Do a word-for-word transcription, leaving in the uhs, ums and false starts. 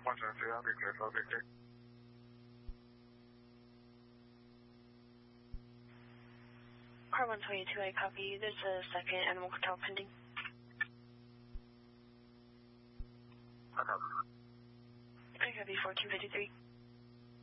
Washington City, I'll be clear, so I'll be clear. Car one twenty-two, I copy. There's a second animal control pending. I copy. I copy fourteen fifty-three.